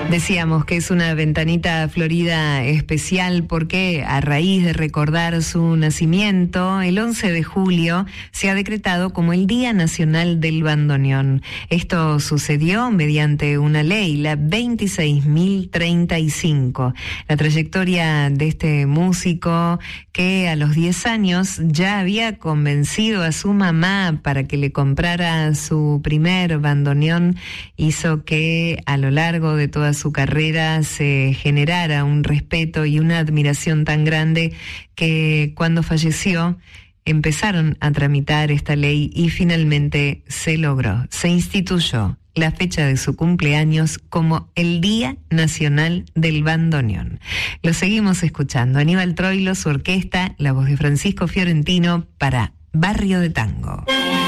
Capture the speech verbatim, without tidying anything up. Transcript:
Decíamos que es una ventanita florida especial porque a raíz de recordar su nacimiento, el once de julio se ha decretado como el Día Nacional del Bandoneón. Esto sucedió mediante una ley, la veintiséis mil treinta y cinco. La trayectoria de este músico que a los diez años ya había convencido a su mamá para que le comprara su primer bandoneón hizo que a lo largo de toda su carrera se generara un respeto y una admiración tan grande que cuando falleció empezaron a tramitar esta ley y finalmente se logró, se instituyó la fecha de su cumpleaños como el Día Nacional del Bandoneón. Lo seguimos escuchando. Aníbal Troilo, su orquesta, la voz de Francisco Fiorentino para Barrio de Tango.